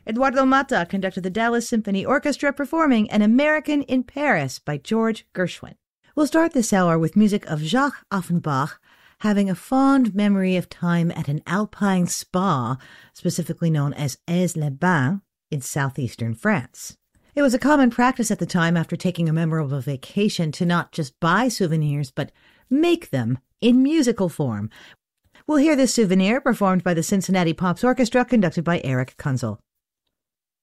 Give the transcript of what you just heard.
Eduardo Mata conducted the Dallas Symphony Orchestra performing An American in Paris by George Gershwin. We'll start this hour with music of Jacques Offenbach, having a fond memory of time at an alpine spa, specifically known as Aix-les-Bains, in southeastern France. It was a common practice at the time after taking a memorable vacation to not just buy souvenirs, but make them in musical form. We'll hear this souvenir performed by the Cincinnati Pops Orchestra, conducted by Eric Kunzel.